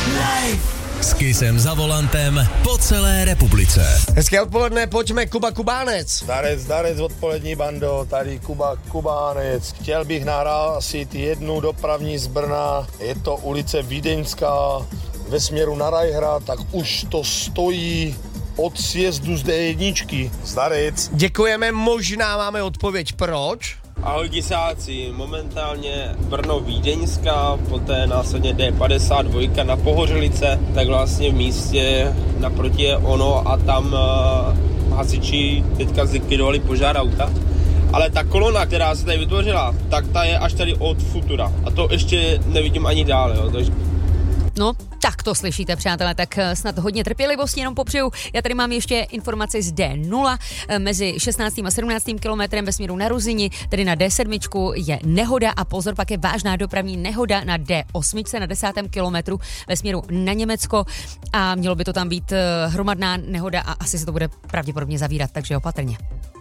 S Kissem za volantem po celé republice. Hezké odpoledne, pojďme, Kuba Kubánec. Zdarec odpolední bando, tady Kuba Kubánec. Chtěl bych nahlásit jednu dopravní z Brna, je to ulice Vídeňská ve směru na Rajhrad, tak už to stojí od sjezdu z D1. Zdarec. Děkujeme, možná máme odpověď, proč? Ahoj disáci, momentálně Brno Vídeňská, poté následně D52 na Pohořelice, tak vlastně v místě naproti je ono a tam hasiči teďka zlikvidovali požár auta. Ale ta kolona, která se tady vytvořila, tak ta je až tady od Futura a to ještě nevidím ani dále, jo, takže... No, tak to slyšíte, přátelé, tak snad hodně trpělivosti jenom popřeju. Já tady mám ještě informaci z D0 mezi 16. a 17. kilometrem ve směru na Ruzini, tedy na D7 je nehoda a pozor, pak je vážná dopravní nehoda na D8 na 10. kilometru ve směru na Německo a mělo by to tam být hromadná nehoda a asi se to bude pravděpodobně zavírat, takže opatrně.